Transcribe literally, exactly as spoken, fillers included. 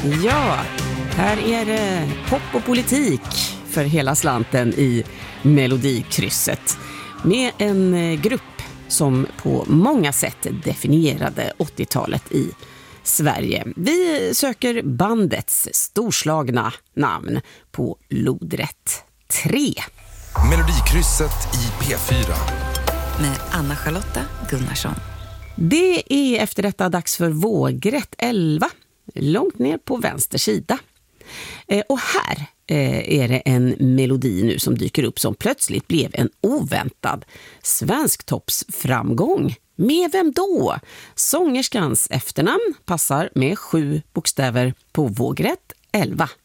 Ja, här är det pop och politik för hela slanten i Melodikrysset. Med en grupp som på många sätt definierade åttiotalet i Sverige. Vi söker bandets storslagna namn på lodrätt tre. Melodikrysset i P fyra. Med Anna-Charlotta Gunnarsson. Det är efter detta dags för vågrätt elva. Långt ner på vänster sida. Eh, och här eh, är det en melodi nu som dyker upp som plötsligt blev en oväntad svensktoppsframgång. Med vem då? Sångerskans efternamn passar med sju bokstäver på vågrätt elva.